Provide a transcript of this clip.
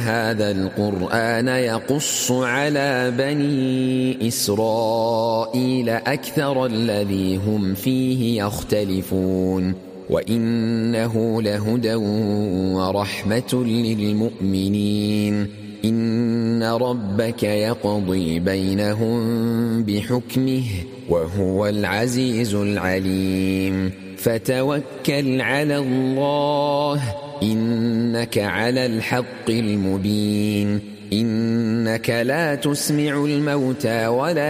هذا القرآن يقص على بني إسرائيل أكثر الذي هم فيه يختلفون وإنه لهدى ورحمة للمؤمنين إن ربك يقضي بينهم بحكمه وهو العزيز العليم فتوكل على الله إنك على الحق المبين إنك لا تسمع الموتى ولا